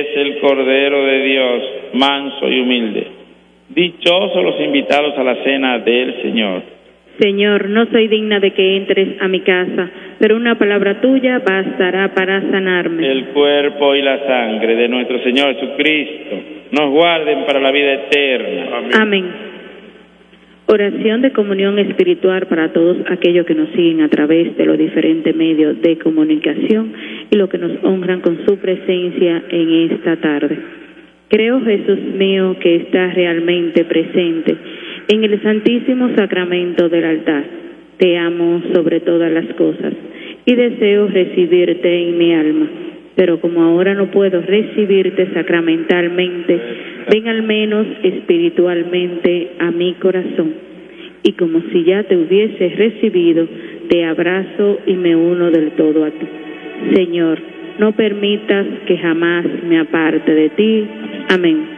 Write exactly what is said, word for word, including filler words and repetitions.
es el Cordero de Dios, manso y humilde. Dichosos los invitados a la cena del Señor. Señor, no soy digna de que entres a mi casa, pero una palabra tuya bastará para sanarme. El cuerpo y la sangre de nuestro Señor Jesucristo nos guarden para la vida eterna. Amén. Amén. Oración de comunión espiritual para todos aquellos que nos siguen a través de los diferentes medios de comunicación y los que nos honran con su presencia en esta tarde. Creo, Jesús mío, que estás realmente presente en el santísimo sacramento del altar. Te amo sobre todas las cosas y deseo recibirte en mi alma. Pero como ahora no puedo recibirte sacramentalmente, ven al menos espiritualmente a mi corazón. Y como si ya te hubiese recibido, te abrazo y me uno del todo a ti. Señor, no permitas que jamás me aparte de ti. Amén.